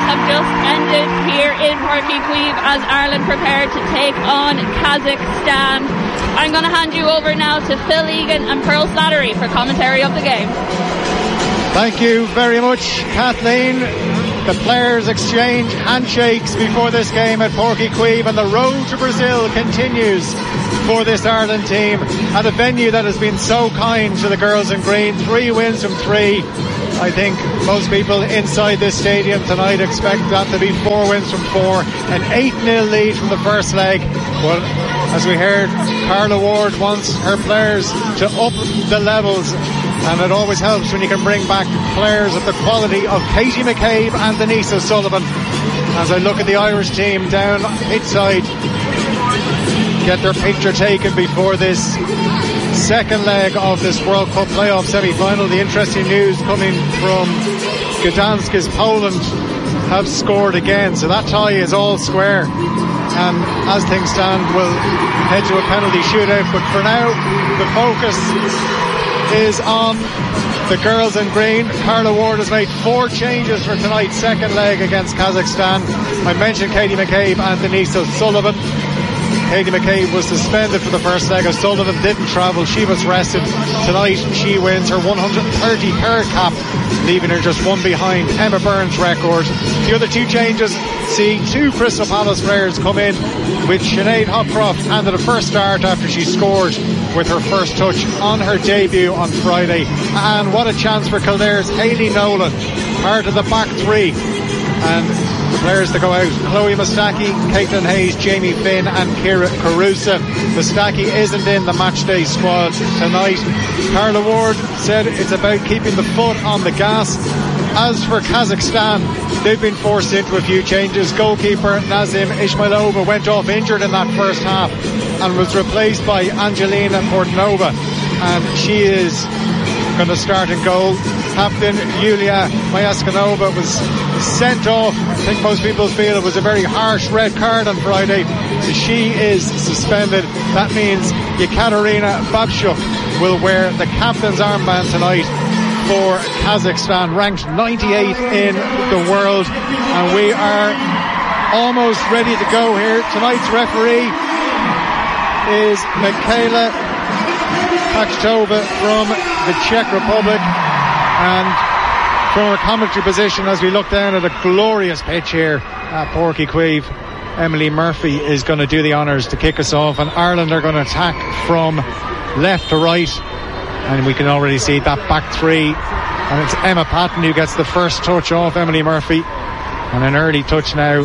have just ended here in Páirc Uí Chaoimh as Ireland prepare to take on Kazakhstan. I'm going to hand you over now to Phil Egan and Pearl Slattery for commentary of the game. Thank you very much, Kathleen. The players exchange handshakes before this game at Páirc Uí Chaoimh, and the road to Brazil continues for this Ireland team at a venue that has been so kind to the girls in green. 3 wins from 3. I think most people inside this stadium tonight expect that to be 4 wins from 4, an 8-0 lead from the first leg. But as we heard, Carla Ward wants her players to up the levels, and it always helps when you can bring back players of the quality of Katie McCabe and Denise O'Sullivan. As I look at the Irish team down pitch side, get their picture taken before this second leg of this World Cup playoff semi-final. The interesting news coming from Gdansk is Poland have scored again, so that tie is all square, and as things stand we'll head to a penalty shootout. But for now the focus is on the girls in green. Carla Ward has made 4 changes for tonight's second leg against Kazakhstan. I mentioned Katie McCabe and Denise O'Sullivan. Katie McCabe was suspended for the first leg. O'Sullivan didn't travel, she was rested. Tonight she wins her 133rd cap, leaving her just 1 behind Emma Byrne's record. The other 2 changes see 2 Crystal Palace players come in, with Sinead Hopcroft handed a first start after she scored with her first touch on her debut on Friday. And what a chance for Kildare's Hayley Nolan, part of the back 3. And the players that go out: Chloe Mustaki, Caitlin Hayes, Jamie Finn and Kira Carusa. Mustaki isn't in the matchday squad tonight. Carla Ward said it's about keeping the foot on the gas. As for Kazakhstan, they've been forced into a few changes. Goalkeeper Nazim Ismailova went off injured in that first half and was replaced by Angelina Portnova, and she is going to start in goal. Captain Yulia Myaskanova was sent off. I think most people feel it was a very harsh red card on Friday, so she is suspended. That means Yekaterina Babchuk will wear the captain's armband tonight for Kazakhstan, ranked 98 in the world, and we are almost ready to go here. Tonight's referee is Michaela Pachtova from the Czech Republic, and from her commentary position as we look down at a glorious pitch here at Páirc Uí Chaoimh, Emily Murphy is going to do the honours to kick us off, and Ireland are going to attack from left to right, and we can already see that back 3, and it's Emma Patton who gets the first touch off Emily Murphy, and an early touch now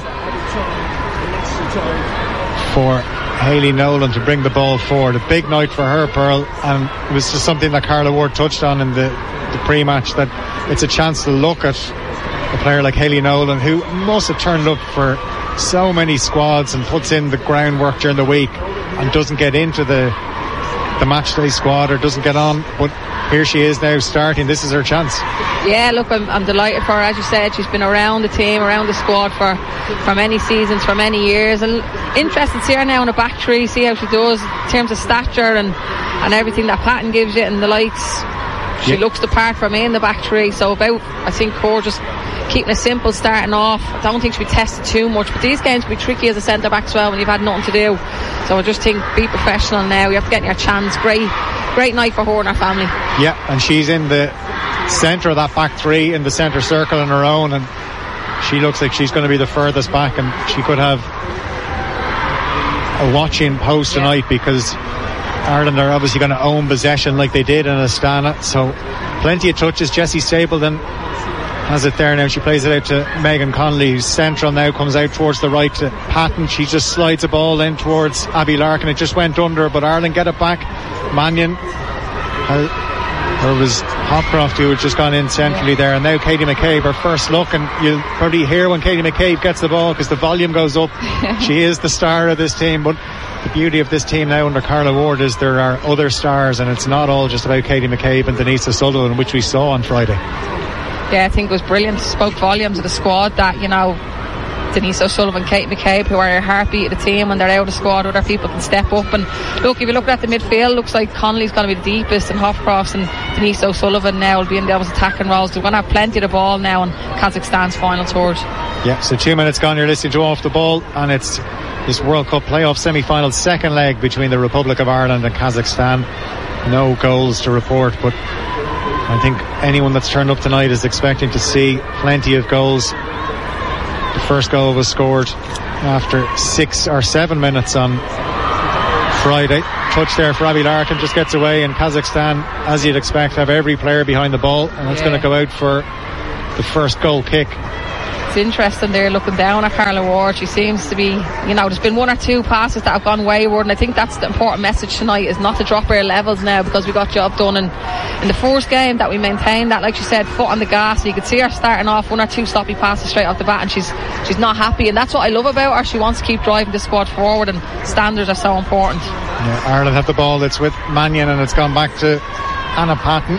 for Hayley Nolan to bring the ball forward. A big night for her, Pearl, and it was just something that Carla Ward touched on in the pre-match, that it's a chance to look at a player like Hayley Nolan, who must have turned up for so many squads and puts in the groundwork during the week and doesn't get into the matchday squad or doesn't get on, but here she is now starting. This is her chance. Yeah, look, I'm delighted for her. As you said, she's been around the team, around the squad for many seasons, for many years, and interested to see her now in a back 3, see how she does in terms of stature and everything that Patton gives you and the likes. She looks the part for me in the back 3, so I think her just keeping it simple starting off. I don't think she'll be tested too much, but these games can be tricky as a centre back as well when you've had nothing to do, so I just think be professional now. You have to get in your chance. Great night for her and her family. Yeah, and she's in the centre of that back 3, in the centre circle on her own, and she looks like she's going to be the furthest back, and she could have a watching post tonight, because Ireland are obviously going to own possession like they did in Astana, so plenty of touches. Jessie Stapleton has it there now. She plays it out to Megan Connolly, who's central now, comes out towards the right to Patton. She just slides a ball in towards Abby Larkin. It just went under, but Ireland get it back. Mannion, there was Hopcroft who had just gone in centrally there, and now Katie McCabe, her first look, and you'll probably hear when Katie McCabe gets the ball because the volume goes up. She is the star of this team, but the beauty of this team now under Carla Ward is there are other stars, and it's not all just about Katie McCabe and Denise O'Sullivan, which we saw on Friday. Yeah, I think it was brilliant. It spoke volumes of the squad that, you know, Denise O'Sullivan, Kate McCabe, who are a heartbeat of the team, when they're out of the squad, other people can step up. And look, if you look at the midfield, looks like Connolly's going to be the deepest, and Hopcroft and Denise O'Sullivan now will be in those attacking roles. They're going to have plenty of the ball now in Kazakhstan's final third. Yeah, so 2 minutes gone. You're listening to Off the Ball, and it's this World Cup playoff semi-final second leg between the Republic of Ireland and Kazakhstan. No goals to report, but I think anyone that's turned up tonight is expecting to see plenty of goals. The first goal was scored after 6 or 7 minutes on Friday. Touch there for Abby Larkin, just gets away, and Kazakhstan, as you'd expect, have every player behind the ball, and it's going to go out for the first goal kick. It's interesting there looking down at Carla Ward. She seems to be, there's been 1 or 2 passes that have gone wayward, and I think that's the important message tonight, is not to drop our levels now, because we got job done in the first game, that we maintained that, like she said, foot on the gas. And you could see her starting off 1 or 2 sloppy passes straight off the bat, and she's not happy, and that's what I love about her. She wants to keep driving the squad forward, and standards are so important. Yeah, Ireland have the ball. It's with Mannion, and it's gone back to Anna Patton,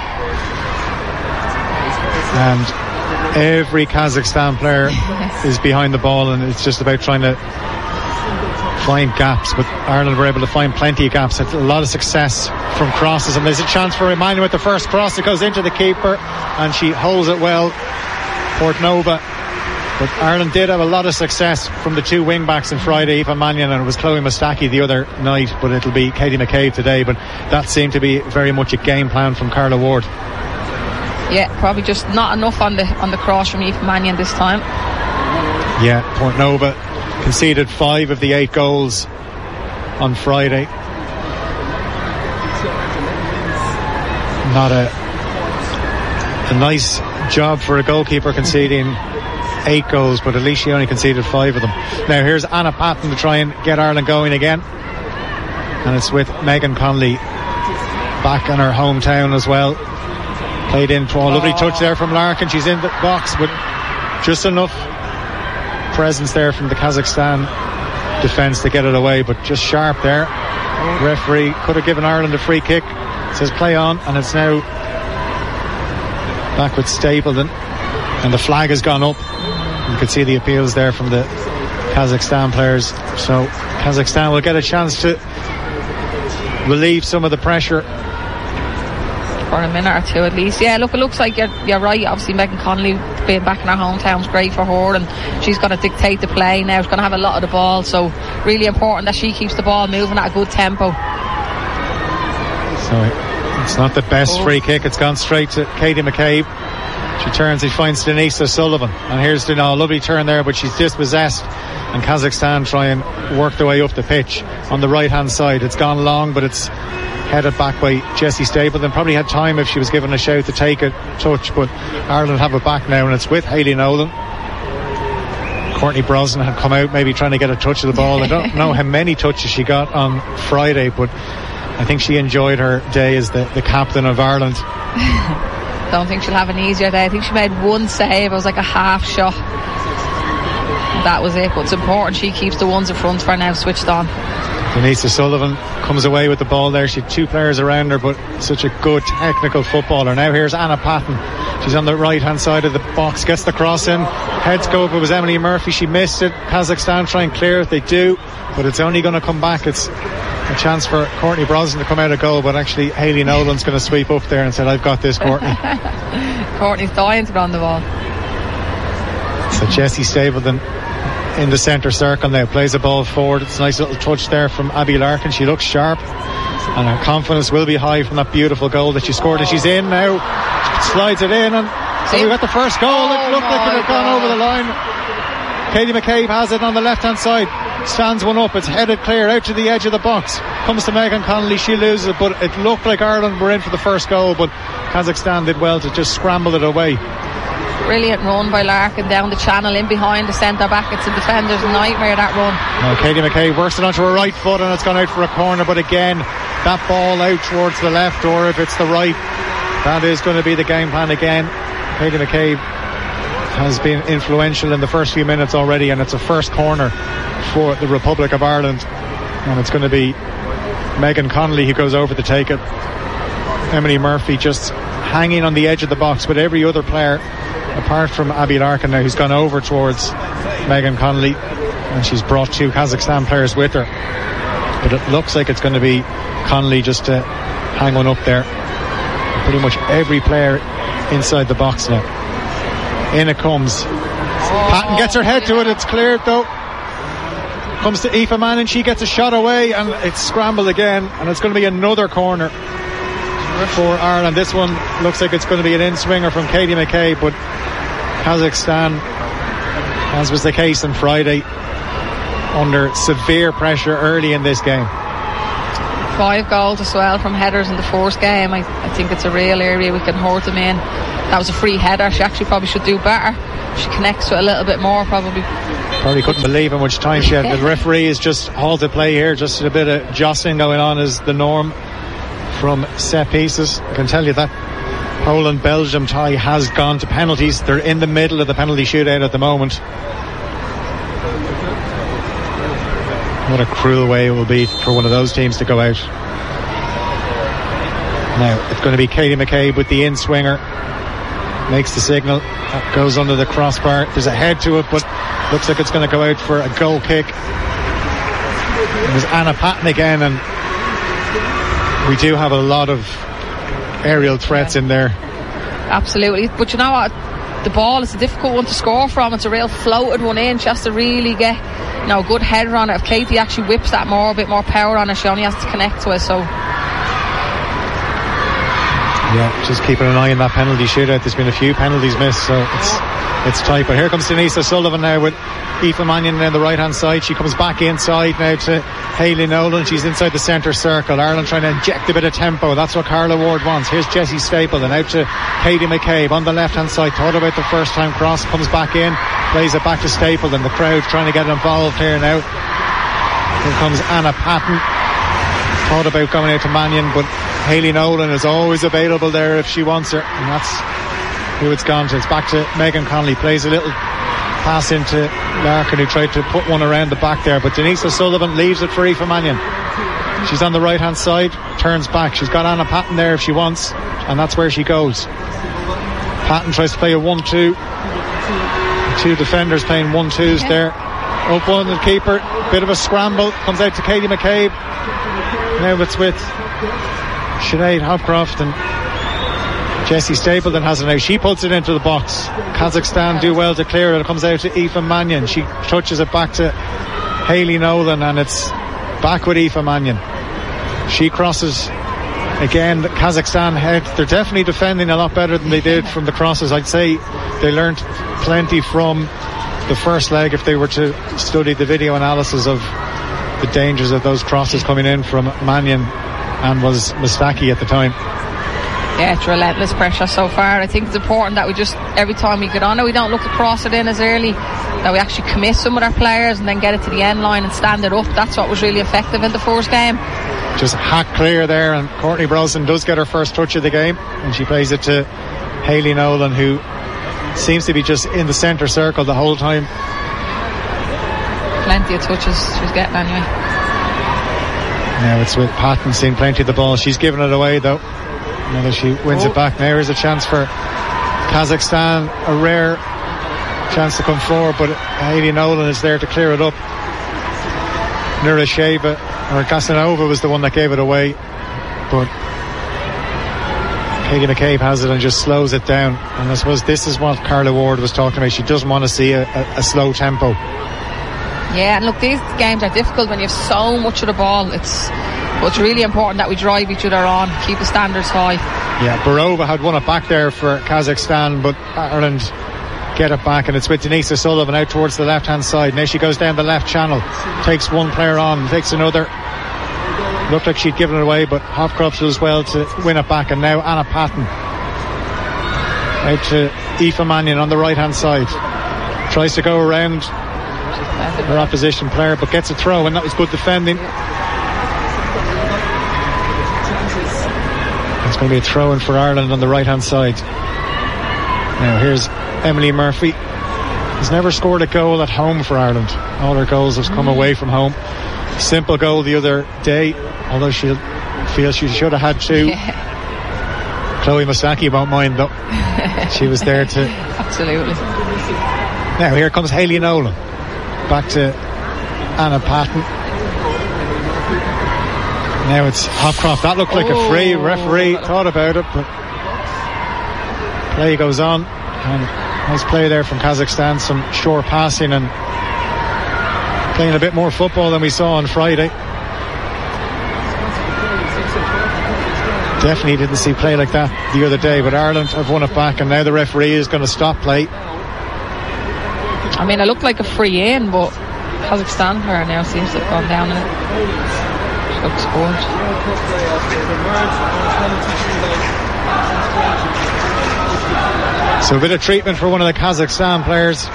and every Kazakhstan player is behind the ball, and it's just about trying to find gaps, but Ireland were able to find plenty of gaps. A lot of success from crosses, and there's a chance for Emmanuel with the first cross. It goes into the keeper and she holds it well, Portnova. But Ireland did have a lot of success from the 2 wing backs on Friday, Aoife Mannion, and it was Chloe Mustaki the other night, but it'll be Katie McCabe today. But that seemed to be very much a game plan from Carla Ward. Yeah, probably just not enough on the cross from Aoife Mannion this time. Yeah, Portnova conceded 5 of the 8 goals on Friday. Not a nice job for a goalkeeper conceding 8 goals, but at least she only conceded 5 of them. Now here's Anna Patton to try and get Ireland going again, and it's with Megan Connolly back in her hometown as well. Played in for a lovely touch there from Larkin. She's in the box, but just enough presence there from the Kazakhstan defence to get it away, but just sharp there. Referee could have given Ireland a free kick. It says play on, and it's now back with Stapleton, and the flag has gone up. You could see the appeals there from the Kazakhstan players, so Kazakhstan will get a chance to relieve some of the pressure for a minute or 2 at least. Yeah, look, it looks like you're right. Obviously Megan Connolly being back in her hometown is great for her, and she's going to dictate the play now. She's going to have a lot of the ball, so really important that she keeps the ball moving at a good tempo. So it's not the best free kick. It's gone straight to Katie McCabe. She turns and finds Denise O'Sullivan, and here's a lovely turn there, but she's dispossessed, and Kazakhstan try and work their way up the pitch on the right hand side. It's gone long, but it's headed back by Jessie Stapleton. Probably had time if she was given a shout to take a touch, but Ireland have it back now, and it's with Hayley Nolan. Courtney Brosnan had come out maybe trying to get a touch of the ball. I don't know how many touches she got on Friday, but I think she enjoyed her day as the captain of Ireland. Don't think she'll have an easier day. I think she made 1 save. It was like a half shot. That was it, but it's important she keeps the ones in front for now switched on. Denise O'Sullivan comes away with the ball there. She had 2 players around her, but such a good technical footballer. Now here's Anna Patton. She's on the right hand side of the box, gets the cross in, heads go up. It was Emily Murphy, she missed it. Kazakhstan try and clear it, they do, but it's only going to come back. It's a chance for Courtney Brosnan to come out of goal, but actually Hayley Nolan's going to sweep up there and said, I've got this, Courtney. Courtney's dying to be on the ball. So Jessie Stapleton in the centre circle now, plays the ball forward. It's a nice little touch there from Abby Larkin. She looks sharp, and her confidence will be high from that beautiful goal that she scored, and she's in now. She slides it in, and so we got the first goal. It looked like it had gone over the line. Katie McCabe has it on the left hand side, stands one up, it's headed clear out to the edge of the box, comes to Megan Connolly, she loses it, but it looked like Ireland were in for the first goal, but Kazakhstan did well to just scramble it away. Brilliant run by Larkin down the channel in behind the centre back. It's a defender's nightmare, that run. Now Katie McCabe works it onto her right foot, and it's gone out for a corner, but again that ball out towards the left, or if it's the right, that is going to be the game plan again. Katie McCabe has been influential in the first few minutes already, and it's a first corner for the Republic of Ireland, and it's going to be Megan Connolly who goes over to take it. Emily Murphy just hanging on the edge of the box, but every other player apart from Abby Larkin now, who's gone over towards Megan Connolly, and she's brought 2 Kazakhstan players with her, but it looks like it's going to be Connolly just to hang one up there. Pretty much every player inside the box now. In it comes Patton gets her head to it. It's cleared though. Comes to Aoife Mannion. She gets a shot away and it's scrambled again. And it's going to be another corner for Ireland. This one looks like it's going to be an in-swinger from Katie McCabe, but Kazakhstan, as was the case on Friday, under severe pressure early in this game. 5 goals as well from headers in the first game. I think it's a real area we can hurt them in. That was a free header. She actually probably should do better. She connects to it a little bit more probably. Probably couldn't believe how much time she had. The referee has just halted play here. Just a bit of jostling going on is the norm from set pieces. I can tell you that Poland-Belgium tie has gone to penalties. They're in the middle of the penalty shootout at the moment. What a cruel way it will be for one of those teams to go out. Now it's going to be Katie McCabe with the in-swinger. Makes the signal. That goes under the crossbar. There's a head to it, but looks like it's going to go out for a goal kick. There's Anna Patton again, and we do have a lot of aerial threats in there. Absolutely. But you know what? The ball is a difficult one to score from. It's a real floated one in. She has to really get a good header on it. If Katie actually whips that a bit more power on her, she only has to connect to it. So yeah, just keeping an eye on that penalty shootout. There's been a few penalties missed, so it's tight. But here comes Denise O'Sullivan now with Aoife Mannion on the right hand side. She comes back inside now to Hayley Nolan. She's inside the centre circle. Ireland trying to inject a bit of tempo. That's what Carla Ward wants. Here's Jessie Stapleton out to Katie McCabe on the left hand side. Thought about the first time cross, comes back in, plays it back to Stapleton. The crowd trying to get involved here now. Here comes Anna Patton. Thought about going out to Mannion, but Hayley Nolan is always available there if she wants her, and that's who it's gone to. It's back to Megan Connolly. Plays a little pass into Larkin, who tried to put one around the back there, but Denise O'Sullivan leaves it for Aoife Mannion. She's on the right hand side, turns back. She's got Anna Patton there if she wants, and that's where she goes. Patton tries to play a 1-2. 2 defenders playing 1-2s there. Up one the keeper, bit of a scramble, comes out to Katie McCabe. Now it's with Sinead Hopcroft, and Jessie Stapleton has it now. She puts it into the box. Kazakhstan do well to clear it. It comes out to Aoife Mannion. She touches it back to Hayley Nolan, and it's back with Aoife Mannion. She crosses again. The Kazakhstan head. They're definitely defending a lot better than they did from the crosses. I'd say they learned plenty from the first leg if they were to study the video analysis of the dangers of those crosses coming in from Mannion and was Mustaki at the time. Yeah, it's relentless pressure so far. I think it's important that we just, every time we get on it, we don't look to cross it in as early, that we actually commit some of our players and then get it to the end line and stand it up. That's what was really effective in the first game. Just hack clear there, and Courtney Brosnan does get her first touch of the game, and she plays it to Hayley Nolan, who seems to be just in the centre circle the whole time. Plenty of touches she's getting anyway. Now it's with Patton seeing plenty of the ball. She's giving it away though. Now that she wins it back. Now here's a chance for Kazakhstan, a rare chance to come forward, but Hayley Nolan is there to clear it up. Nurasheva or Casanova was the one that gave it away, but Katie McCabe has it and just slows it down. And I suppose this is what Carla Ward was talking about. She doesn't want to see a slow tempo. Yeah, and look, these games are difficult when you have so much of the ball. It's really important that we drive each other on, keep the standards high. Yeah, Barova had won it back there for Kazakhstan, but Ireland get it back, and it's with Denise O'Sullivan out towards the left hand side. Now she goes down the left channel, takes one player on, takes another. Looked like she'd given it away, but Hopcroft does well to win it back. And now Anna Patton out to Aoife Mannion on the right hand side, tries to go around her opposition player but gets a throw, and that was good defending. It's going to be a throw in for Ireland on the right hand side. Now here's Emily Murphy. Has never scored a goal at home for Ireland. All her goals have come away from home. Simple goal the other day, although she feels she should have had 2. Yeah. Chloe Mustaki won't mind though. She was there to. Absolutely. Now here comes Hayley Nolan. Back to Anna Patton. Now it's Hopcroft. That looked like a free. Referee thought about it, but play goes on, and Nice play there from Kazakhstan, some short passing and playing a bit more football than we saw on Friday. Definitely didn't see play like that the other day, but Ireland have won it back, and now the referee is going to stop play. I mean, it looked like a free in, but Kazakhstan player now seems to have gone down in it. Looks good. So a bit of treatment for one of the Kazakhstan players.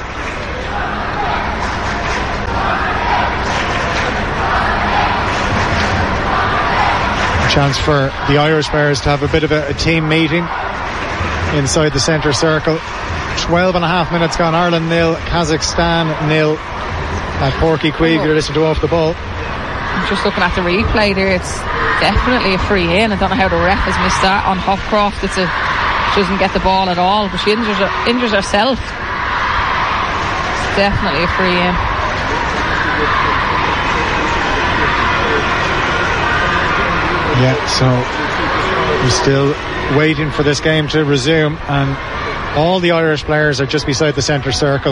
A chance for the Irish players to have a bit of a team meeting inside the centre circle. 12 and a half minutes gone. Ireland 0, Kazakhstan 0 at Porky Queeve. You're listening to Off the Ball. I'm just looking at the replay there. It's definitely a free in. I don't know how the ref has missed that on Hopcroft. She doesn't get the ball at all, but she injures herself. It's definitely a free in. Yeah, so we're still waiting for this game to resume, and all the Irish players are just beside the centre circle,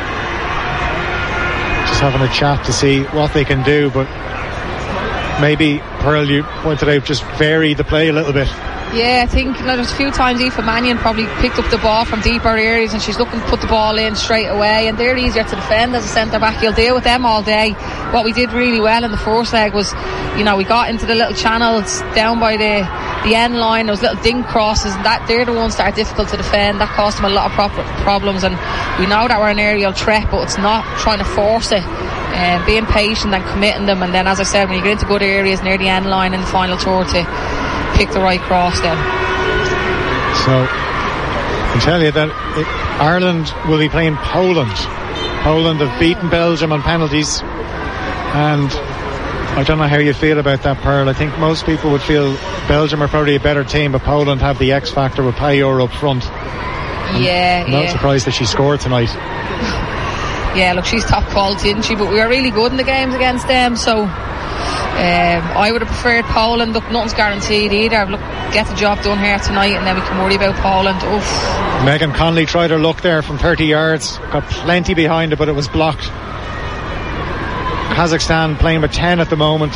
just having a chat to see what they can do. But maybe, Pearl, you pointed out, just vary the play a little bit. Yeah, I think there's a few times Aoife Mannion probably picked up the ball from deeper areas, and she's looking to put the ball in straight away, and they're easier to defend as a centre back. You'll deal with them all day. What we did really well in the first leg was, we got into the little channels down by the end line, those little dink crosses, and they're the ones that are difficult to defend. That caused them a lot of problems, and we know that we're an aerial threat, but it's not trying to force it. Being patient and committing them, and then, as I said, when you get into good areas near the end line in the final third, to pick the right cross then. So I can tell you that Ireland will be playing Poland. Poland have beaten Belgium on penalties, and I don't know how you feel about that, Pearl. I think most people would feel Belgium are probably a better team, but Poland have the X factor with Payor up front. Yeah, not surprised that she scored tonight. Yeah, look, she's top quality, isn't she? But we were really good in the games against them, so I would have preferred Poland. Look, nothing's guaranteed either. Look, get the job done here tonight, and then we can worry about Poland. Oof. Megan Connolly tried her luck there from 30 yards, got plenty behind it, but it was blocked. Kazakhstan playing with 10 at the moment,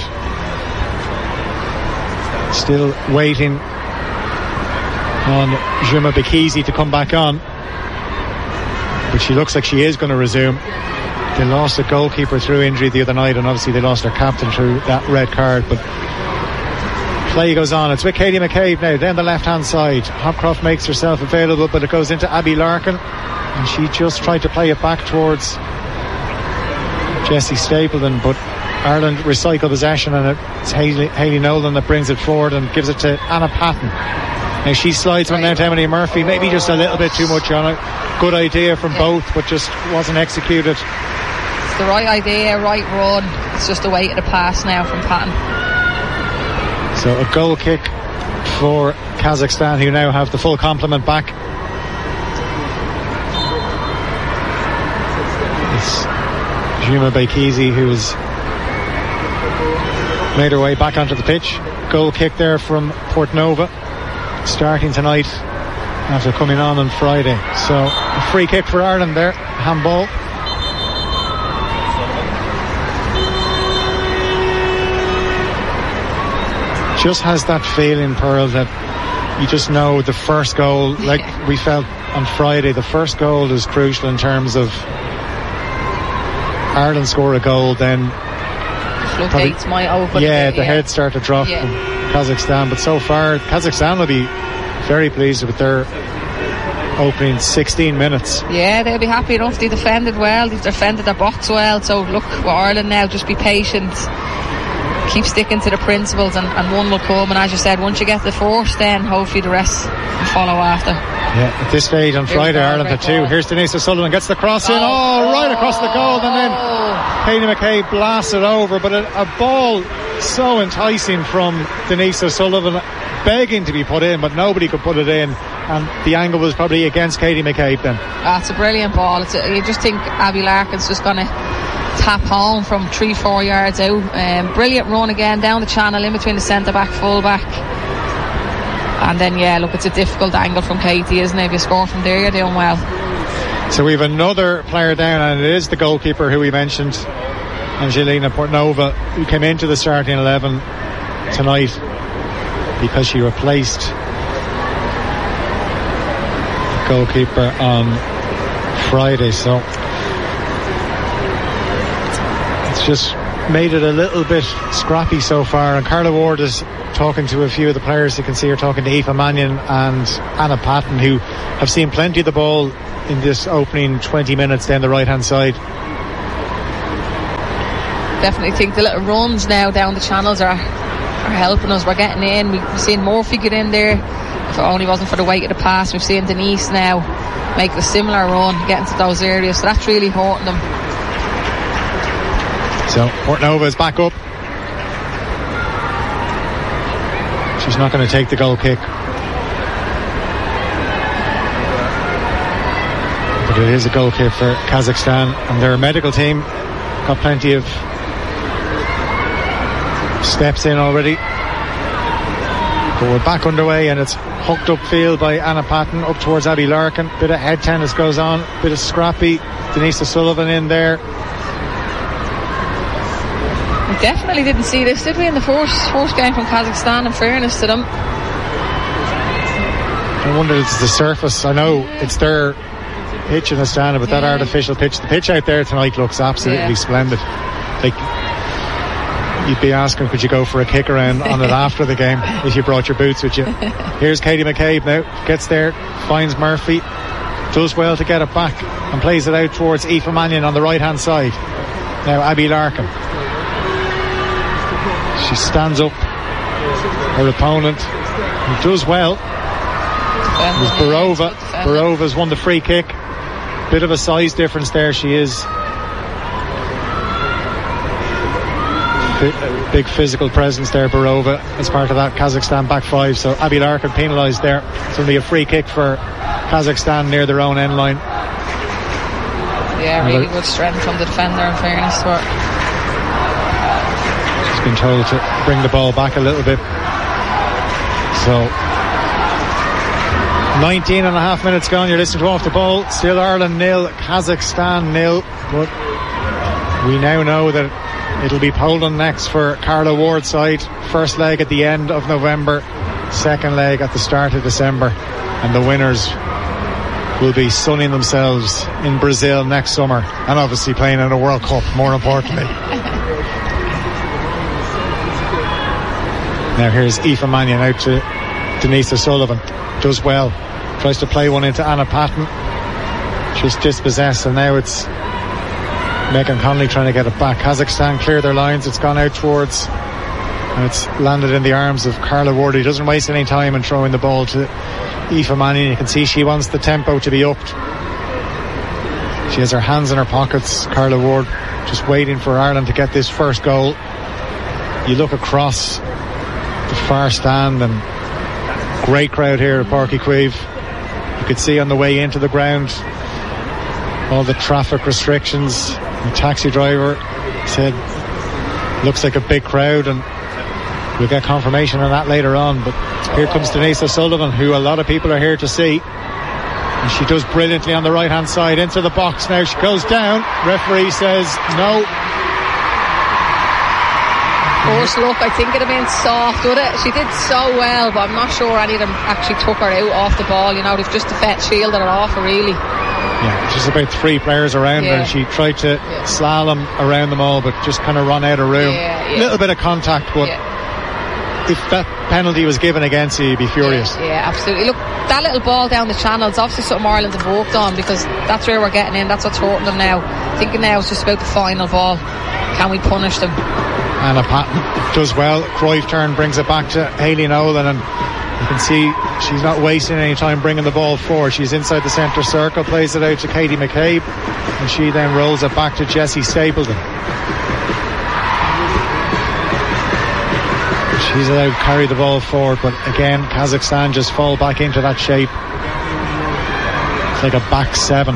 still waiting on Juma Bekizi to come back on, but she looks like she is going to resume. They lost a goalkeeper through injury the other night, and obviously they lost their captain through that red card, but play goes on. It's with Katie McCabe now down the left hand side. Hopcroft makes herself available, but it goes into Abby Larkin, and she just tried to play it back towards Jessie Stapleton, but Ireland recycle possession, and it's Hayley Nolan that brings it forward and gives it to Anna Patton. Now she slides one down to Emily Murphy, maybe just a little bit too much on it. Good idea from both, but just wasn't executed. It's the right idea, right run. It's just a way to the pass now from Patton. So a goal kick for Kazakhstan, who now have the full complement back. It's Juma Bekizi who has made her way back onto the pitch. Goal kick there from Portnova, starting tonight after coming on Friday. So a free kick for Ireland there, handball. Just has that feeling, Pearl, that you just know the first goal, like we felt on Friday, the first goal is crucial in terms of Ireland score a goal, then floodgates might open. Yeah, the heads start to drop from Kazakhstan, but so far Kazakhstan will be very pleased with their opening 16 minutes. Yeah, they'll be happy enough. They defended well, they defended their box well, so look, with Ireland now, just be patient, keep sticking to the principles, and one will come. And as you said, once you get the first, then hopefully the rest will follow after. Yeah, at this stage on Friday, Ireland had two. Here's Denise O'Sullivan, gets the cross in, right across the goal, and then Katie McCabe blasts it over, but a ball so enticing from Denise O'Sullivan, begging to be put in, but nobody could put it in, and the angle was probably against Katie McCabe then. It's a brilliant ball. You just think Abby Larkin's just going to tap home from 3-4 yards out. Brilliant run again down the channel in between the centre back, full back, and then look, it's a difficult angle from Katie, isn't it? If you score from there, you're doing well. So we have another player down, and it is the goalkeeper who we mentioned, Angelina Portnova, who came into the starting 11 tonight because she replaced the goalkeeper on Friday. So it's just made it a little bit scrappy so far, and Carla Ward is talking to a few of the players. You can see her talking to Aoife Mannion and Anna Patton, who have seen plenty of the ball in this opening 20 minutes down the right hand side. Definitely think the little runs now down the channels are helping us. We're getting in. We've seen Murphy get in there. If it only wasn't for the weight of the pass, we've seen Denise now make a similar run, getting to those areas, so that's really hurting them. So Portnova is back up. She's not going to take the goal kick, but it is a goal kick for Kazakhstan, and their medical team got plenty of steps in already. But we're back underway, and it's hooked upfield by Anna Patton up towards Abby Larkin. Bit of head tennis goes on, bit of scrappy. Denise O'Sullivan in there. We definitely didn't see this, did we, in the first game from Kazakhstan, in fairness to them. I wonder if it's the surface. I know it's their pitch in Astana, but that artificial pitch, the pitch out there tonight looks absolutely splendid. Like, you'd be asking, could you go for a kick around on it after the game if you brought your boots with you. Here's Katie McCabe now, gets there, finds Murphy, does well to get it back and plays it out towards Aoife Mannion on the right hand side. Now Abby Larkin, she stands up her opponent and does well. It was Barova. Barova's won the free kick. Bit of a size difference there. She is big physical presence there, Barova, as part of that Kazakhstan back five. So Abby Larkin penalised there. It's only a free kick for Kazakhstan near their own end line. Yeah, really good strength from the defender, in fairness to her. She's been told to bring the ball back a little bit. So 19 and a half minutes gone. You're listening to Off the Ball. Still Ireland 0, Kazakhstan 0. But we now know that it'll be Poland next for Carla Ward's side. First leg at the end of November, second leg at the start of December, and the winners will be sunning themselves in Brazil next summer, and obviously playing in a World Cup, more importantly. Now here's Aoife Mannion out to Denise O'Sullivan. Does well, tries to play one into Anna Patton, just dispossessed, and now it's Megan Connolly trying to get it back. Kazakhstan clear their lines. It's gone out towards, and it's landed in the arms of Carla Ward. He doesn't waste any time in throwing the ball to Aoife Mannion. You can see she wants the tempo to be upped. She has her hands in her pockets, Carla Ward, just waiting for Ireland to get this first goal. You look across the far stand, and great crowd here at Páirc Uí Chaoimh. You could see on the way into the ground all the traffic restrictions. The taxi driver said looks like a big crowd, and we'll get confirmation on that later on. But here comes Denise O'Sullivan, who a lot of people are here to see, and she does brilliantly on the right hand side into the box. Now she goes down, referee says no. First look, I think it'd have been soft, would it? She did so well, but I'm not sure any of them actually took her out off the ball. You know, they've just shielded her off her, really. Yeah, just about three players around her, and she tried to slalom around them all, but just kind of run out of room. A little bit of contact, but if that penalty was given against you, you'd be furious. Yeah, absolutely. Look, that little ball down the channel is obviously something Ireland have worked on, because that's where we're getting in. That's what's hurting them now. Thinking now it's just about the final ball. Can we punish them? Anna Patton does well. Cruyff turn brings it back to Hayley Nolan, and you can see she's not wasting any time bringing the ball forward. She's inside the centre circle, plays it out to Katie McCabe, and she then rolls it back to Jessie Stapleton. She's allowed to carry the ball forward, but again Kazakhstan just fall back into that shape. It's like a back seven.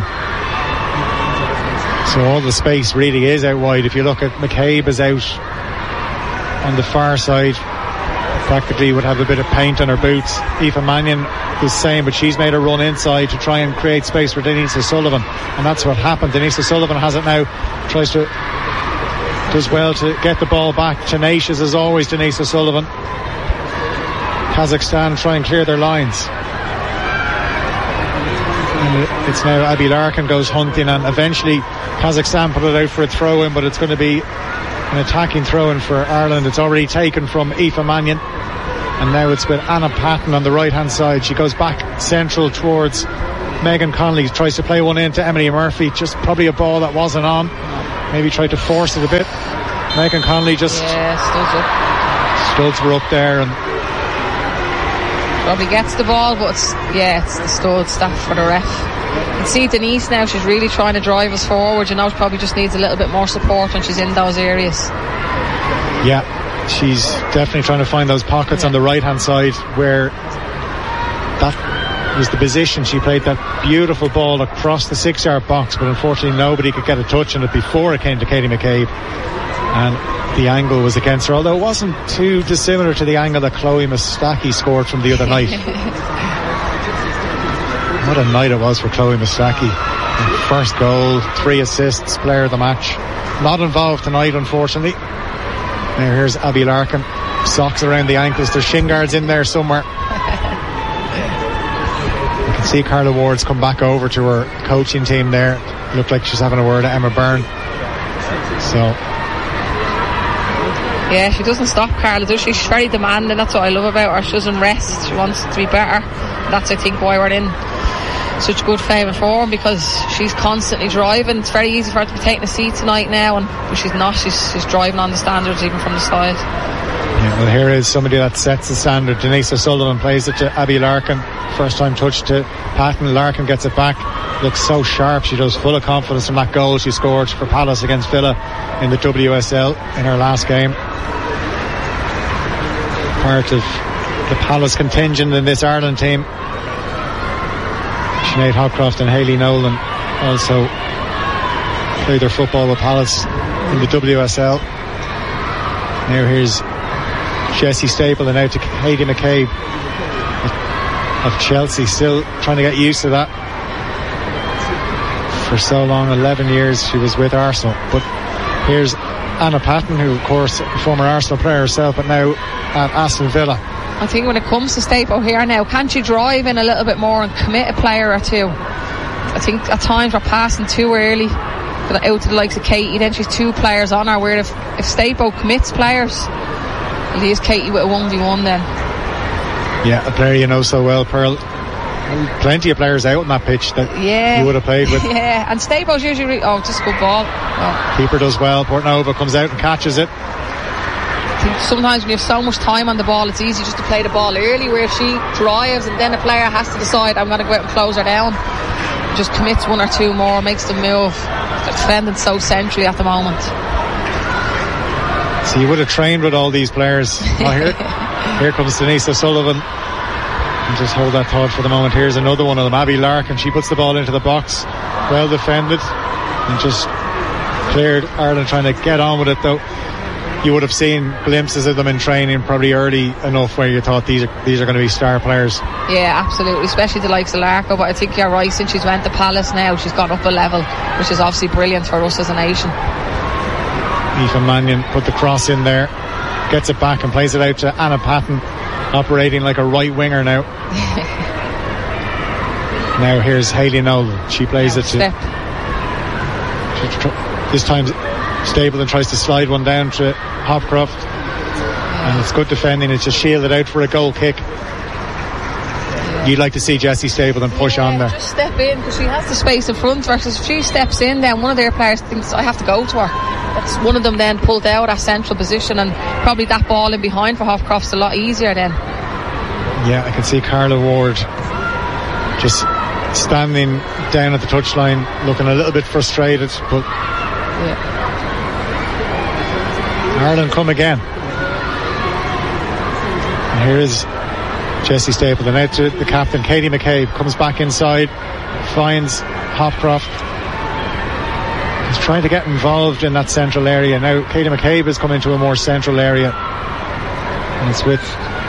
So all the space really is out wide. If you look at McCabe is out on the far side, practically would have a bit of paint on her boots. Aoife Mannion the same, but she's made a run inside to try and create space for Denise O'Sullivan, and that's what happened. Denise O'Sullivan has it now, does well to get the ball back. Tenacious as always, Denise O'Sullivan. Kazakhstan try and clear their lines. And it's now Abby Larkin goes hunting, and eventually Kazakhstan put it out for a throw-in, but it's going to be an attacking throw-in for Ireland. It's already taken from Aoife Mannion, and now it's with Anna Patton on the right-hand side. She goes back central towards Megan Connolly, tries to play one into Emily Murphy, just probably a ball that wasn't on, maybe tried to force it a bit. Megan Connolly just studs were up there, and probably gets the ball, but it's the stud staff for the ref. You can see Denise now, she's really trying to drive us forward. She probably just needs a little bit more support when she's in those areas. Yeah, she's definitely trying to find those pockets on the right hand side where that was the position. She played that beautiful ball across the 6-yard box, but unfortunately nobody could get a touch on it before it came to Katie McCabe, and the angle was against her, although it wasn't too dissimilar to the angle that Chloe Mustaki scored from the other night. What a night it was for Chloe Mustaki. First goal, 3 assists, player of the match. Not involved tonight, unfortunately. Now here's Abby Larkin, socks around the ankles. There's shin guards in there somewhere. You can see Carla Ward's come back over to her coaching team there. Looked like she's having a word at Emma Byrne. So yeah, she doesn't stop, Carla, does she? She's very demanding. That's what I love about her. She doesn't rest. She wants to be better. That's, I think, why we're in such good fame and form, because she's constantly driving. It's very easy for her to be taking a seat tonight now, but she's not. She's driving on the standards even from the side. Yeah, well, here is somebody that sets the standard. Denise O'Sullivan plays it to Abby Larkin. First time touch to Patton. Larkin gets it back. Looks so sharp. She does, full of confidence from that goal she scored for Palace against Villa in the WSL in her last game. Part of the Palace contingent in this Ireland team. Sinead Hopcroft and Hayley Nolan also play their football with Palace in the WSL. Now here's Jessie Staple and out to Katie McCabe of Chelsea, still trying to get used to that. For so long, 11 years she was with Arsenal. But here's Anna Patton, who of course a former Arsenal player herself, but now at Aston Villa. I think when it comes to Staple here now, can she drive in a little bit more and commit a player or two? I think at times we're passing too early out to the likes of Katie, then she's 2 players on her, where if Staple commits players, it leaves Katie with a 1v1 then. Yeah, a player you know so well, Pearl. Plenty of players out on that pitch that you would have played with. Yeah, and Staples usually just a good ball. Keeper does well. Portnova comes out and catches it. I think sometimes when you have so much time on the ball, it's easy just to play the ball early, where she drives and then a player has to decide, I'm going to go out and close her down. Just commits 1 or 2 more, makes them move. They're defending so centrally at the moment. So you would have trained with all these players. Here comes Denise O'Sullivan. And just hold that thought for the moment. Here's another one of them, Abby Larkin. She puts the ball into the box, well defended, and just cleared. Ireland trying to get on with it, though. You would have seen glimpses of them in training probably early enough where you thought these are going to be star players. Yeah, absolutely, especially the likes of Larko. But I think you're right, since she's went to Palace now, she's gone up a level, which is obviously brilliant for us as a nation. Aoife Mannion put the cross in there, gets it back and plays it out to Anna Patton, operating like a right winger now. Now here's Hayley Nolan. She plays it to this time Stapleton tries to slide one down to Hopcroft, and it's good defending. It's just shielded out for a goal kick. You'd like to see Jessie Stapleton push on there. Just step in, because she has the space in front of her. So if she steps in, then one of their players thinks, I have to go to her. That's one of them then pulled out at central position, and probably that ball in behind for Hopcroft's a lot easier then. Yeah, I can see Carla Ward just standing down at the touchline, looking a little bit frustrated, but Ireland come again. And here is Jessie Stapleton out to the captain, Katie McCabe, comes back inside, finds Hopcroft. He's trying to get involved in that central area. Now Katie McCabe has come into a more central area, and it's with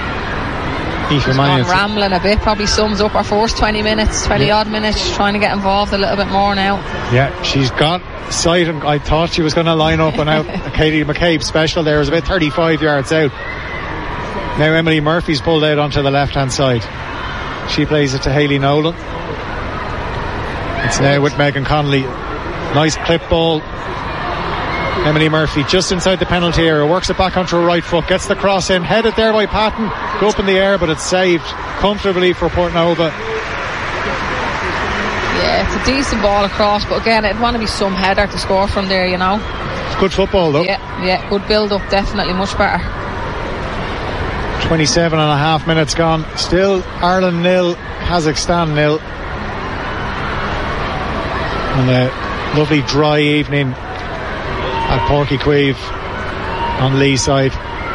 Aoife Mannion rambling a bit, probably sums up our first 20 odd minutes, trying to get involved a little bit more now. Yeah, she's got sight, and I thought she was going to line up and out. Katie McCabe special there was about 35 yards out. Now Emily Murphy's pulled out onto the left hand side. She plays it to Hayley Nolan. It's now with Megan Connolly. Nice clip ball. Emily Murphy just inside the penalty area, works it back onto her right foot, gets the cross in, headed there by Patton, go up in the air, but it's saved comfortably for Portnova. Yeah, it's a decent ball across, but again, it'd want to be some header to score from there, you know. It's good football though. Yeah, good build up, definitely much better. 27 and a half minutes gone, still Ireland 0, Kazakhstan 0. And a lovely dry evening at Páirc Uí Chaoimh on Lee's side.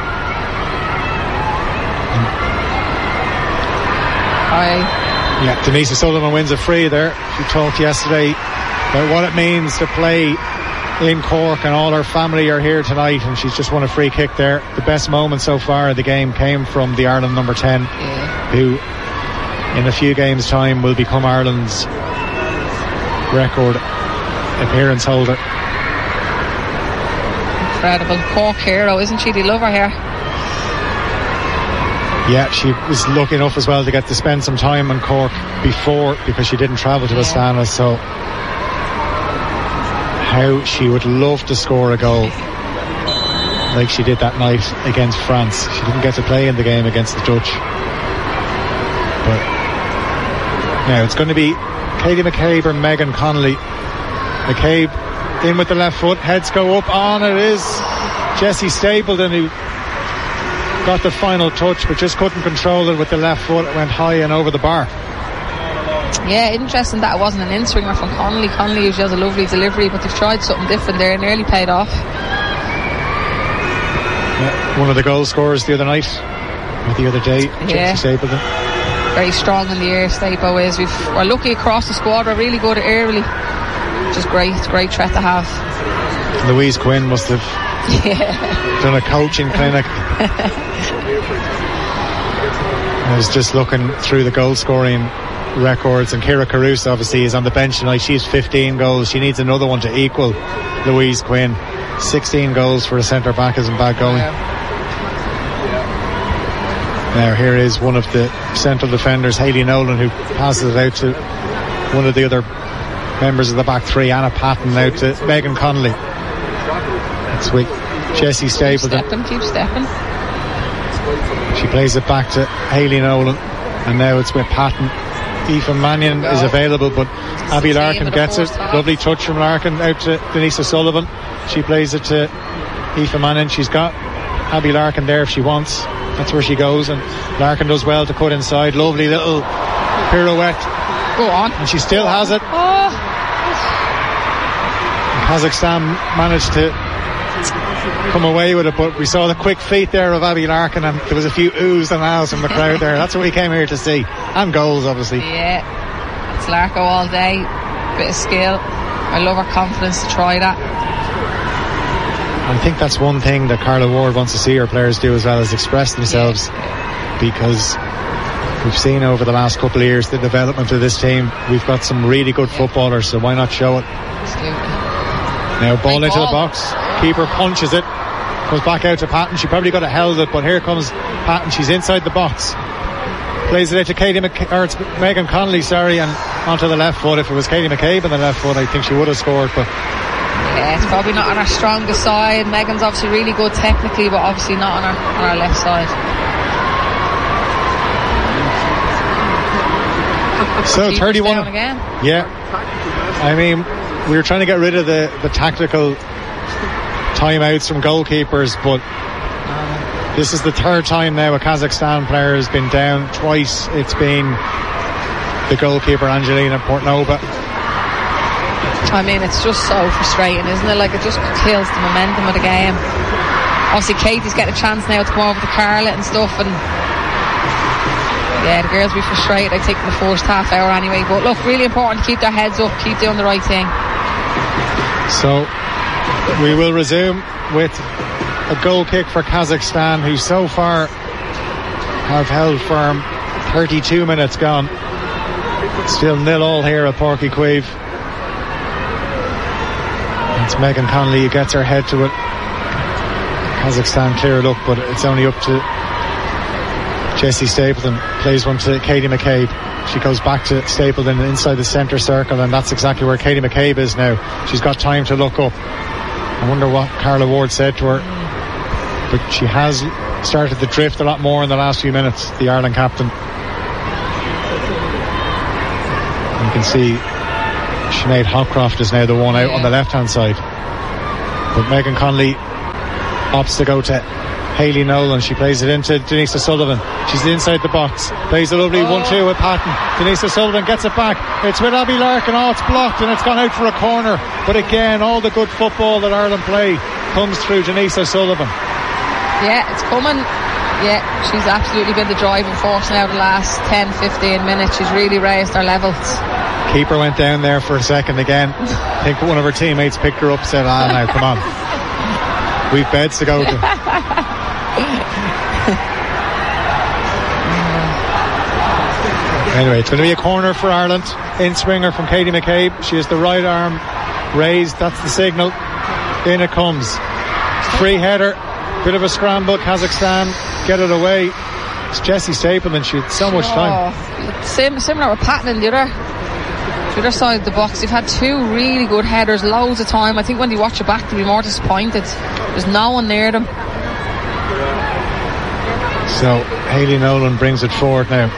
Yeah, Denise O'Sullivan wins a free there. She talked yesterday about what it means to play in Cork, and all her family are here tonight, and she's just won a free kick there. The best moment so far of the game came from the Ireland number 10, who in a few games time will become Ireland's record appearance holder. Incredible Cork hero, isn't she? They love her here. Yeah, she was lucky enough as well to get to spend some time in Cork before, because she didn't travel to Astana. So how she would love to score a goal like she did that night against France. She didn't get to play in the game against the Dutch, but now it's going to be Katie McCabe or Megan Connolly. McCabe in with the left foot, heads go up, on it is Jessie Stapleton who got the final touch but just couldn't control it with the left foot. It went high and over the bar. Yeah, interesting that it wasn't an in-swinger from Connolly. Connolly usually has a lovely delivery, but they've tried something different there and nearly paid off. Yeah, one of the goal scorers the other night, or the other day, Jessie Stapleton. Very strong in the air, Stapo is. We're lucky across the squad, we're really good early, which is great. It's a great threat to have. Louise Quinn must have done a coaching clinic. I was just looking through the goal scoring records, and Ciara Caruso obviously is on the bench tonight. She's 15 goals. She needs another one to equal Louise Quinn. 16 goals for a centre back isn't bad going. Now here is one of the central defenders, Hayley Nolan, who passes it out to one of the other members of the back three, Anna Patton, out to Megan Connolly. It's with Jessie Stapleton. Keep stepping. She plays it back to Hayley Nolan, and now it's with Patton. Aoife Mannion is available, but Abby Larkin gets it. Lovely touch from Larkin out to Denise O'Sullivan. She plays it to Aoife Mannion. She's got Abby Larkin there if she wants. That's where she goes, and Larkin does well to cut inside. Lovely little pirouette. Go on. And she still has it. Kazakhstan managed to come away with it, but we saw the quick feet there of Abby Larkin, and there was a few oohs and ahs from the crowd there. That's what we came here to see, and goals obviously. Yeah, it's Larko all day, bit of skill. I love her confidence to try that. I think that's one thing that Carla Ward wants to see her players do as well, as express themselves, because we've seen over the last couple of years the development of this team. We've got some really good footballers, so why not show it? Absolutely. Now ball into the box, keeper punches it, goes back out to Patton. She probably could have held it, but here comes Patton. She's inside the box, plays it out to Megan Connolly, and onto the left foot. If it was Katie McCabe on the left foot, I think she would have scored, but yeah, it's probably not on our strongest side. Megan's obviously really good technically, but obviously not on our left side. So 31 again. Yeah, I mean, we were trying to get rid of the tactical timeouts from goalkeepers, but this is the third time now a Kazakhstan player has been down. Twice it's been the goalkeeper Angelina Portnova. I mean, it's just so frustrating, isn't it? Like, it just kills the momentum of the game. Obviously Katie's getting a chance now to come over to Carla and stuff, and yeah, the girls will be frustrated, I think, in the first half hour anyway. But look, really important to keep their heads up, keep doing the right thing. So we will resume with a goal kick for Kazakhstan, who so far have held firm. 32 minutes gone. Still 0-0 here at Páirc Uí Chaoimh. It's Megan Connolly who gets her head to it. Kazakhstan clear it up, but it's only up to Jessie Stapleton. Plays one to Katie McCabe. She goes back to Stapleton inside the centre circle, and that's exactly where Katie McCabe is now. She's got time to look up. I wonder what Carla Ward said to her, but she has started to drift a lot more in the last few minutes, the Ireland captain. You can see Sinead Hopcroft is now the one out on the left hand side, but Megan Connolly opts to go to Hayley Nolan. She plays it into Denise O'Sullivan. She's inside the box, plays a lovely 1-2 with Patton. Denise O'Sullivan gets it back, it's with Abby Larkin. It's blocked and it's gone out for a corner, but again all the good football that Ireland play comes through Denise O'Sullivan. Yeah, it's coming. Yeah, she's absolutely been the driving force now the last 10-15 minutes. She's really raised her levels. Keeper went down there for a second again. I think one of her teammates picked her up, said, now come on, we've beds to go to. Anyway, it's going to be a corner for Ireland. In swinger from Katie McCabe. She has the right arm raised, that's the signal. In it comes. Free header, bit of a scramble. Kazakhstan get it away. It's Jessie Stapleton. She had so much time. Similar with Patton in the other side of the box. They've had two really good headers, loads of time. I think when you watch it back they'll be more disappointed. There's no one near them. So Hayley Nolan brings it forward now,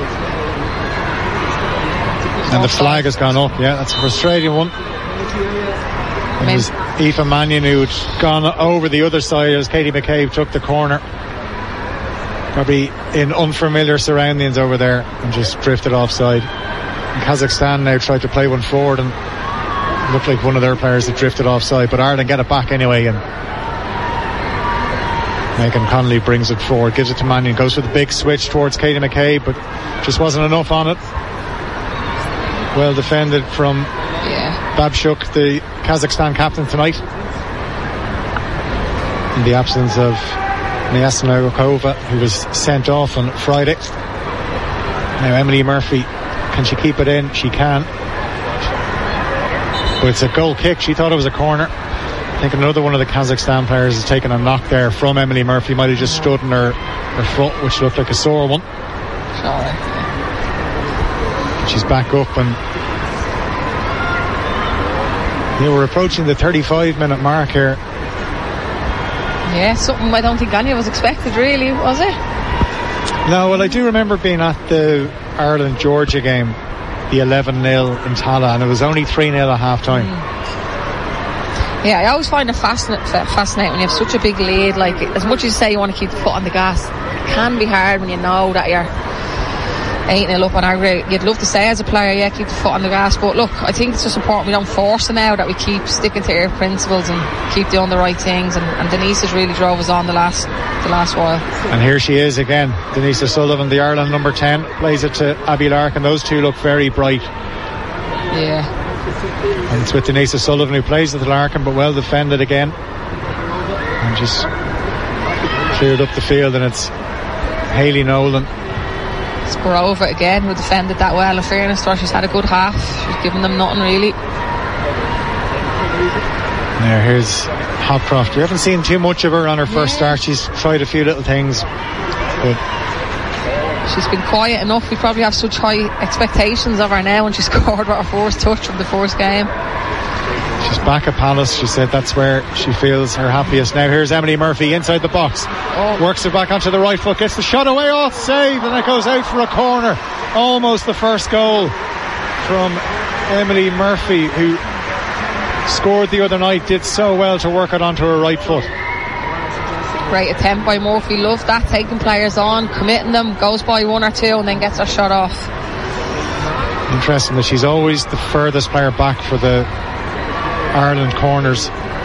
and the flag has gone up. Yeah, that's a frustrating one. It was Aoife Mannion who'd gone over the other side as Katie McCabe took the corner, probably in unfamiliar surroundings over there, and just drifted offside. And Kazakhstan now tried to play one forward and looked like one of their players had drifted offside, but Ireland get it back anyway, and Megan Connolly brings it forward, gives it to Mannion, goes for the big switch towards Katie McCabe, but just wasn't enough on it. Well defended from Babchuk, the Kazakhstan captain tonight, in the absence of Miasna Rokova, who was sent off on Friday. Now Emily Murphy, can she keep it in? She can, but it's a goal kick. She thought it was a corner. I think another one of the Kazakhstan players has taken a knock there from Emily Murphy. Might have just stood in her foot, which looked like a sore one. Sorry. She's back up, and we're approaching the 35-minute mark here. Yeah, something I don't think any of us expected, really, was it? No, well, I do remember being at the Ireland-Georgia game, the 11-0 in Tallaght, and it was only 3-0 at half-time. Yeah, I always find it fascinating when you have such a big lead. Like, as much as you say you want to keep the foot on the gas, it can be hard when you know that you're 8-0 up on aggregate. You'd love to say as a player, keep the foot on the gas, but look, I think it's just important we don't force it now, that we keep sticking to our principles and keep doing the right things, and Denise has really drove us on the last while. And here she is again, Denise O'Sullivan, the Ireland number 10, plays it to Abby Larkin. Those two look very bright. Yeah. And it's with Denise O'Sullivan who plays at the Larkin, but well defended again, and just cleared up the field, and it's Hayley Nolan. Skorova again, who defended that well. In fairness to her, she's had a good half. She's given them nothing really. Now here's Hopcroft. We haven't seen too much of her on her first start. She's tried a few little things, but she's been quiet enough. We probably have such high expectations of her now, and she scored with her first touch from the first game. She's back at Palace. She said that's where she feels her happiest. Now here's Emily Murphy inside the box, works it back onto the right foot, gets the shot away, save, and it goes out for a corner. Almost the first goal from Emily Murphy, who scored the other night, did so well to work it onto her right foot. Great attempt by Murphy, love that, taking players on, committing them, goes by one or two and then gets her shot off. Interesting that she's always the furthest player back for the Ireland corners.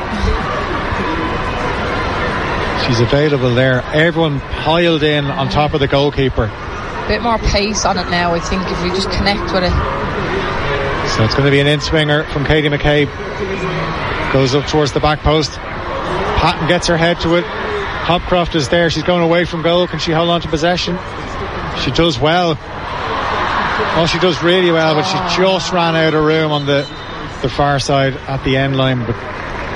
She's available there. Everyone piled in on top of the goalkeeper. A bit more pace on it now, I think, if we just connect with it. So it's going to be an in-swinger from Katie McCabe. Goes up towards the back post. Patton gets her head to it. Hopcroft is there. She's going away from goal. Can she hold on to possession? She does well. Oh, she does really well, but she just ran out of room on the far side at the end line. But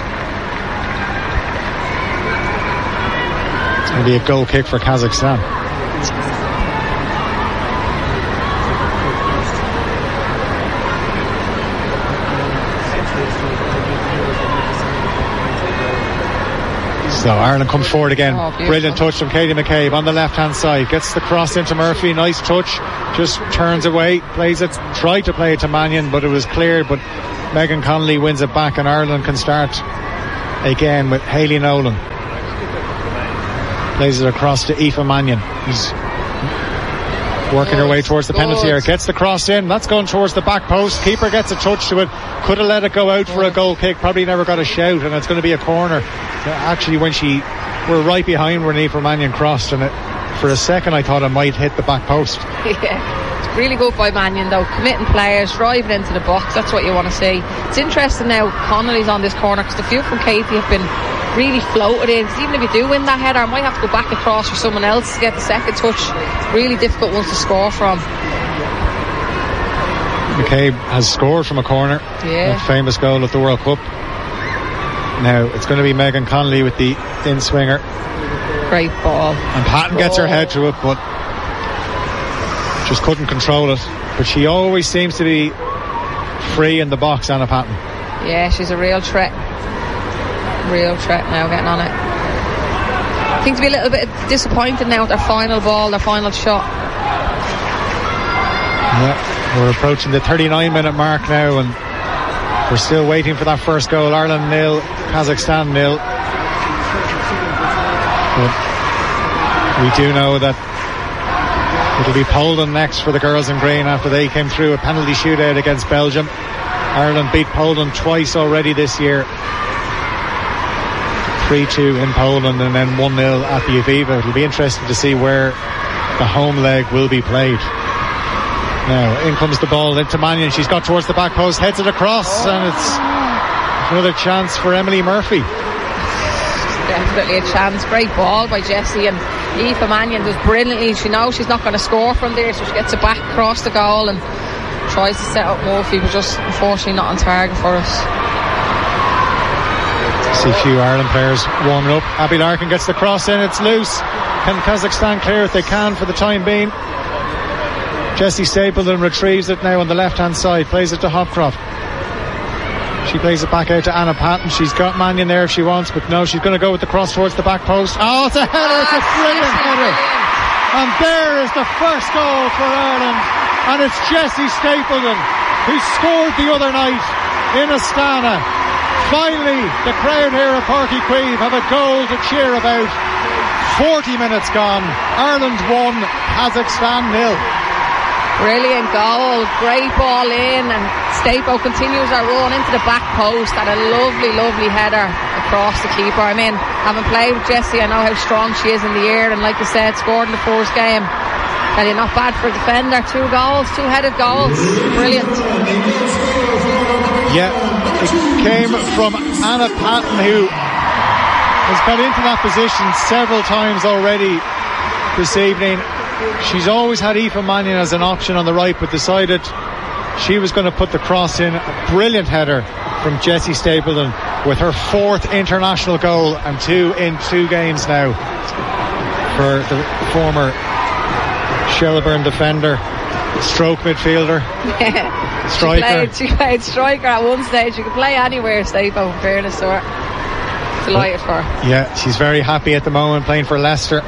it's going to be a goal kick for Kazakhstan. So Ireland come forward again. Brilliant touch from Katie McCabe on the left hand side. Gets the cross into Murphy. Nice touch. Just turns away. Plays it. Tried to play it to Mannion, but it was cleared. But Megan Connolly wins it back, and Ireland can start again with Hayley Nolan. Plays it across to Aoife Mannion, who's working her way towards the penalty area. Gets the cross in. That's going towards the back post. Keeper gets a touch to it. Could have let it go out for a goal kick. Probably never got a shout, and it's going to be a corner. Actually, when we're right behind where Aoife Mannion crossed, and for a second I thought it might hit the back post. Yeah, it's really good by Mannion though, committing players, driving into the box. That's what you want to see. It's interesting now Connolly's on this corner, because the few from Katie have been really floated in, because even if you do win that header, I might have to go back across for someone else to get the second touch. Really difficult ones to score from. McCabe has scored from a corner. Yeah. A famous goal at the World Cup. Now it's going to be Megan Connolly with the in-swinger. Great ball. And Patton gets her head to it, but just couldn't control it. But she always seems to be free in the box, Anna Patton. Yeah, she's a real threat. Real threat now, getting on it. I think to be a little bit disappointed now with their final ball, their final shot. Yeah, we're approaching the 39-minute mark now, and we're still waiting for that first goal. Ireland 0, Kazakhstan 0. But we do know that it'll be Poland next for the girls in green after they came through a penalty shootout against Belgium. Ireland beat Poland twice already this year. 3-2 in Poland and then 1-0 at the Aviva. It'll be interesting to see where the home leg will be played. Now in comes the ball into Mannion. She's got towards the back post, heads it across, and it's another chance for Emily Murphy. Definitely a chance. Great ball by Jessie, and Aoife Mannion does brilliantly. She knows she's not going to score from there, so she gets it back across the goal and tries to set up Murphy, but just unfortunately not on target for us. See a few Ireland players warming up. Abby Larkin gets the cross in. It's loose. Can Kazakhstan clear it? They can for the time being. Jessie Stapleton retrieves it now on the left hand side, plays it to Hopcroft. She plays it back out to Anna Patton. She's got Mannion there if she wants, but no, she's going to go with the cross towards the back post. Oh, it's a header. It's a brilliant header. And there is the first goal for Ireland, and it's Jessie Stapleton who scored the other night in Astana. Finally, the crowd here at Páirc Uí Chaoimh have a goal to cheer about. 40 minutes gone. Ireland 1, Kazakhstan 0. Brilliant goal, great ball in, and Stapo continues her run into the back post, and a lovely header across the keeper. I mean, having played with Jessie, I know how strong she is in the air, and like you said, scored in the first game. And not bad for a defender. 2 goals, 2-headed goals. Brilliant. Yeah, it came from Anna Patton, who has got into that position several times already this evening. She's always had Aoife Mannion as an option on the right, but decided she was going to put the cross in. A brilliant header from Jessie Stapleton with her 4th international goal, and 2 in 2 games now for the former Shelbourne defender, stroke midfielder. Yeah. Striker. She played striker at one stage. She could play anywhere, Stapo, in fairness to her. Delighted for her. Yeah, she's very happy at the moment playing for Leicester.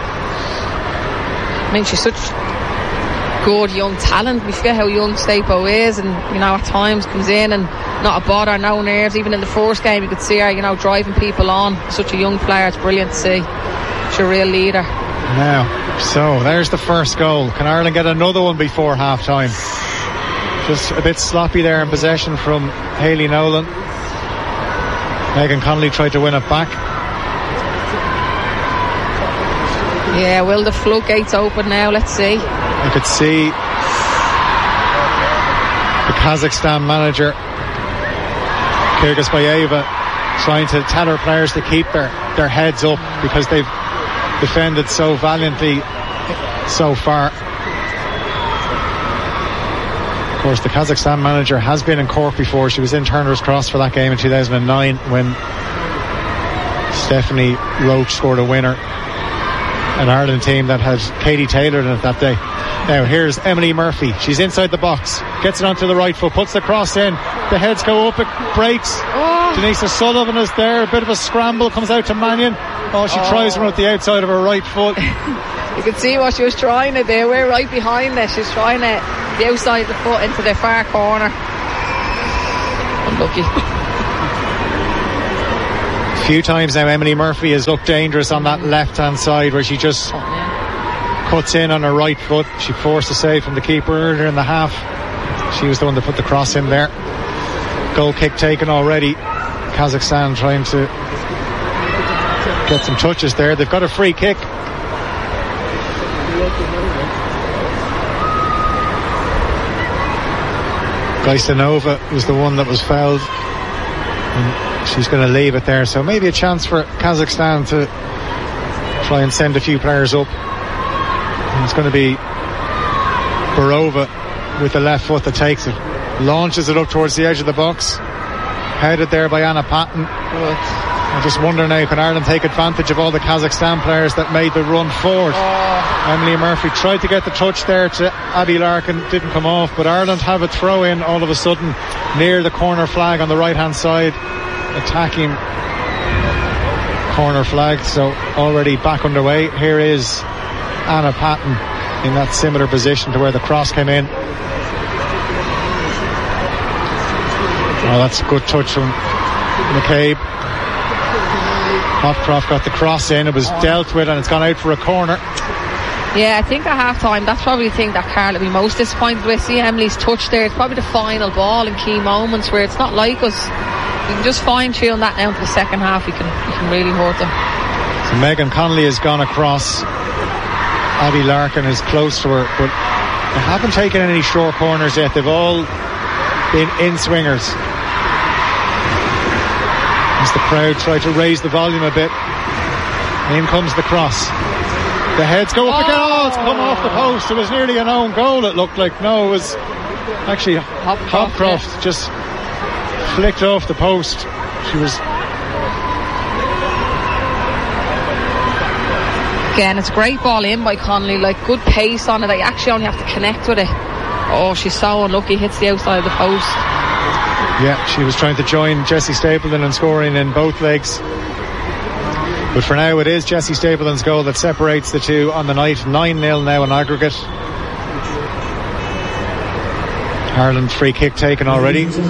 I mean, she's such good young talent. We forget how young Stapo is, and at times comes in and not a bother, no nerves. Even in the first game you could see her driving people on. Such a young player, it's brilliant to see. She's a real leader. Now, so there's the first goal. Can Ireland get another one before half time? Just a bit sloppy there in possession from Hayley Nolan. Megan Connolly tried to win it back. Yeah, will the floodgates open now? Let's see. I could see the Kazakhstan manager Kyrgyzbayeva trying to tell her players to keep their heads up because they've defended so valiantly so far. Of course, the Kazakhstan manager has been in Cork before. She was in Turner's Cross for that game in 2009 when Stephanie Roach scored a winner. An Ireland team that had Katie Taylor in it that day. Now here's Emily Murphy. She's inside the box, gets it onto the right foot, puts the cross in, the heads go up, it breaks. Denise O'Sullivan is there, a bit of a scramble, comes out to Mannion. She tries one with the outside of her right foot. You can see what she was trying to do. We're right behind her. She's trying to the outside of the foot into the far corner. Unlucky. A few times now Emily Murphy has looked dangerous on that left hand side where she just cuts in on her right foot. She forced a save from the keeper earlier in the half. She was the one that put the cross in there. Goal kick taken already. Kazakhstan trying to get some touches there. They've got a free kick. Gaisanova was the one that was fouled. And she's going to leave it there. So maybe a chance for Kazakhstan to try and send a few players up. And it's going to be Barova with the left foot that takes it. Launches it up towards the edge of the box. Headed there by Anna Patton. I just wonder now, can Ireland take advantage of all the Kazakhstan players that made the run forward? Emily Murphy tried to get the touch there to Abby Larkin, didn't come off, but Ireland have a throw in all of a sudden near the corner flag on the right hand side, attacking corner flag, so already back underway. Here is Anna Patton in that similar position to where the cross came in. That's a good touch from McCabe. Hopcroft got the cross in, it was dealt with and it's gone out for a corner. Yeah, I think at half time that's probably the thing that Carl will be most disappointed with. See Emily's touch there, it's probably the final ball in key moments where it's not like us. We can just fine tune that now for the second half. We can really hurt them. So Megan Connolly has gone across. Abby Larkin is close to her, but they haven't taken any short corners yet. They've all been in swingers. As the crowd try to raise the volume a bit. In comes the cross. The heads go up again. It's come off the post. It was nearly an own goal, it looked like. No, it was actually Hopcroft just flicked off the post. She was... Again, it's a great ball in by Connolly, like good pace on it. I actually only have to connect with it. She's so unlucky, hits the outside of the post. Yeah, she was trying to join Jessie Stapleton in scoring in both legs. But for now it is Jessie Stapleton's goal that separates the two on the night. 9-0 now in aggregate. Ireland free kick taken already. So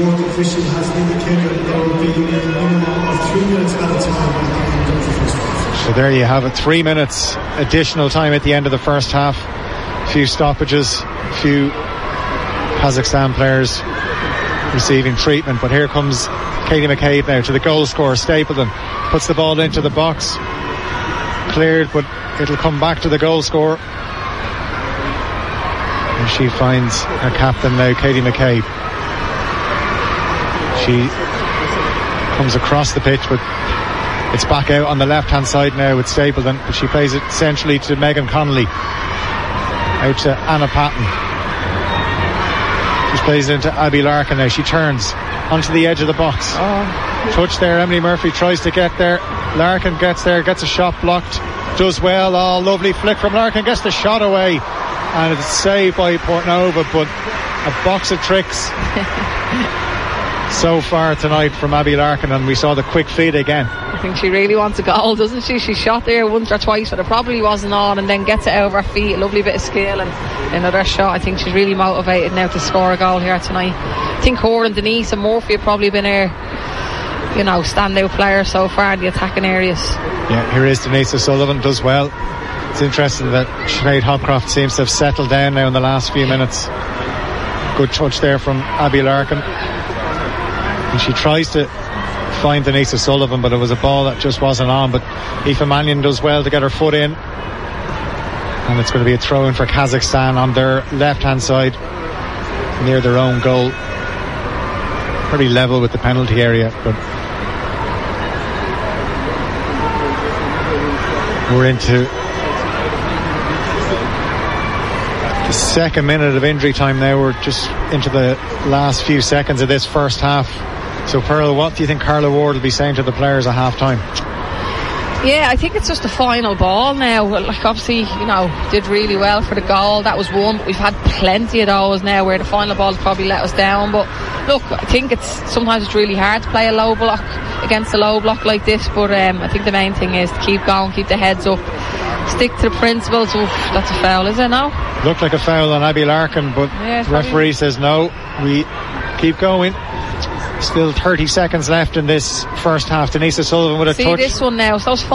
there you have it, 3 minutes additional time at the end of the first half. A few stoppages, a few Kazakhstan players receiving treatment, but here comes Katie McCabe now to the goal scorer. Stapleton puts the ball into the box, cleared, but it'll come back to the goal scorer, and she finds her captain now, Katie McCabe. She comes across the pitch, but it's back out on the left hand side now with Stapleton, but she plays it centrally to Megan Connolly, out to Anna Patton. She plays it into Abby Larkin now. She turns onto the edge of the box. Touch there. Emily Murphy tries to get there. Larkin gets there, gets a shot blocked, does well. Lovely flick from Larkin, gets the shot away, and it's saved by Portnova, but a box of tricks so far tonight from Abby Larkin, and we saw the quick feed again. I think she really wants a goal, doesn't she? She shot there once or twice, but it probably wasn't on, and then gets it out of her feet. A lovely bit of skill and another shot. I think she's really motivated now to score a goal here tonight. I think her and Denise and Murphy have probably been her, standout players so far in the attacking areas. Yeah, here is Denise O'Sullivan, does well. It's interesting that Sinead Hopcroft seems to have settled down now in the last few minutes. Good touch there from Abby Larkin, and she tries to find Denise O'Sullivan, but it was a ball that just wasn't on. But Aoife Mannion does well to get her foot in, and it's going to be a throw in for Kazakhstan on their left hand side near their own goal, pretty level with the penalty area, but We're into the second minute of injury time now. We're just into the last few seconds of this first half. So Pearl, what do you think Carla Ward will be saying to the players at half time? Yeah, I think it's just the final ball now. Like, obviously, you know, did really well for the goal. That was one, but we've had plenty of those now where the final ball's probably let us down. But look, I think sometimes it's really hard to play a low block against a low block like this. But I think the main thing is to keep going, keep the heads up, stick to the principles. Oof, that's a foul, is it now? Looked like a foul on Abby Larkin, but the referee says no. We keep going. Still 30 seconds left in this first half. Denise O'Sullivan with a touch. See this one now. So those